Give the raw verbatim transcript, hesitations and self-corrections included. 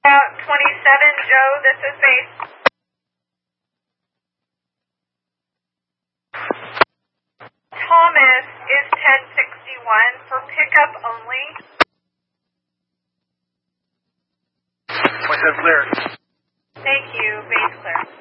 Route twenty-seven, Joe, this is base. Thomas is ten sixty-one for pickup only. twenty-seven clear. Thank you, base clear.